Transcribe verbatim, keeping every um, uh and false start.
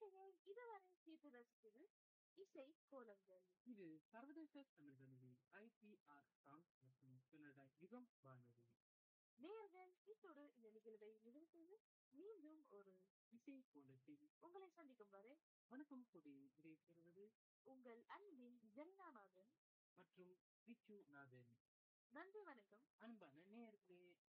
நீங்கள் இதுவரை கேட்டு ரசித்தது இசை கோலங்கள். இது சர்வதேச தமிழ் வானொலி ஐபிஆர் பிரான்ஸ் மற்றும் கனடா யுகம் வானொலி. நேயர்கள் இத்தோடு இந்த நிகழ்வை நிறைவு செய்து மீண்டும் ஒரு இசை கோலத்தில் உங்களை சந்திக்கும் வரை வணக்கம் கூடி விடைபெறுவது உங்கள் அன்பின் ஜெகநாதன் மற்றும் விச்சு நாதன். நன்றி வணக்கம். அன்பான நேயர்களே,